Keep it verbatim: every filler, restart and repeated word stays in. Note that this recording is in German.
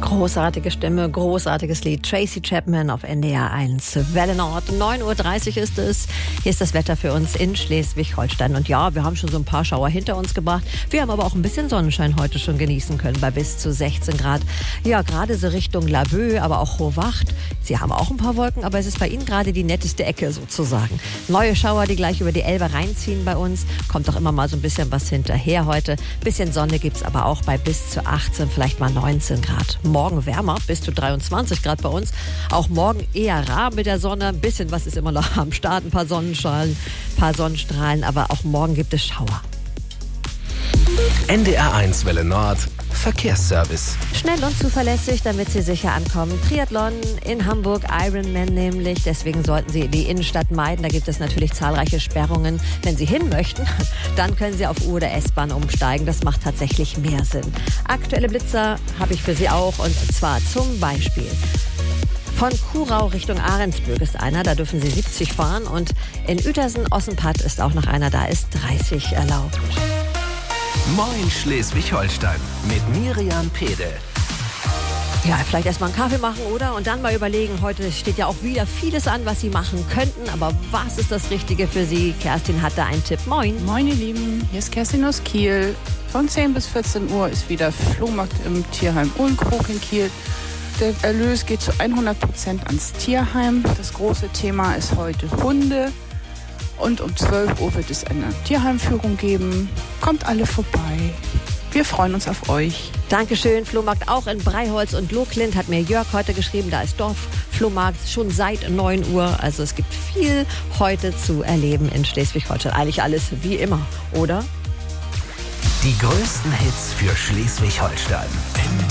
Großartige Stimme, großartiges Lied. Tracy Chapman auf N D R eins. Welle Nord, neun Uhr dreißig ist es. Hier ist das Wetter für uns in Schleswig-Holstein. Und ja, wir haben schon so ein paar Schauer hinter uns gebracht. Wir haben aber auch ein bisschen Sonnenschein heute schon genießen können bei bis zu sechzehn Grad. Ja, gerade so Richtung Laboe, aber auch Hohwacht. Sie haben auch ein paar Wolken, aber es ist bei Ihnen gerade die netteste Ecke sozusagen. Neue Schauer, die gleich über die Elbe reinziehen bei uns. Kommt auch immer mal so ein bisschen was hinterher heute. Bisschen Sonne gibt's aber auch bei bis zu achtzehn, vielleicht mal neunzehn Grad. Morgen wärmer, bis zu dreiundzwanzig Grad bei uns. Auch morgen eher rar mit der Sonne. Ein bisschen was ist immer noch am Start. Ein paar Sonnenstrahlen, ein paar Sonnenstrahlen. Aber auch morgen gibt es Schauer. N D R eins Welle Nord Verkehrsservice. Schnell und zuverlässig, damit Sie sicher ankommen. Triathlon in Hamburg, Ironman nämlich. Deswegen sollten Sie die Innenstadt meiden. Da gibt es natürlich zahlreiche Sperrungen. Wenn Sie hin möchten, dann können Sie auf U- oder S-Bahn umsteigen. Das macht tatsächlich mehr Sinn. Aktuelle Blitzer habe ich für Sie auch. Und zwar zum Beispiel von Kurau Richtung Ahrensböck ist einer. Da dürfen Sie siebzig fahren. Und in Uetersen-Ossenpatt ist auch noch einer. Da ist dreißig erlaubt. Moin Schleswig-Holstein mit Miriam Pede. Ja, vielleicht erstmal einen Kaffee machen, oder? Und dann mal überlegen, heute steht ja auch wieder vieles an, was Sie machen könnten. Aber was ist das Richtige für Sie? Kerstin hat da einen Tipp. Moin. Moin, ihr Lieben. Hier ist Kerstin aus Kiel. Von zehn bis vierzehn Uhr ist wieder Flohmarkt im Tierheim Uhlenkrog in Kiel. Der Erlös geht zu hundert Prozent ans Tierheim. Das große Thema ist heute Hunde. Und um zwölf Uhr wird es eine Tierheimführung geben. Kommt alle vorbei. Wir freuen uns auf euch. Dankeschön. Flohmarkt auch in Breiholz und Lohklint, hat mir Jörg heute geschrieben. Da ist Dorfflohmarkt schon seit neun Uhr. Also es gibt viel heute zu erleben in Schleswig-Holstein. Eigentlich alles wie immer, oder? Die größten Hits für Schleswig-Holstein.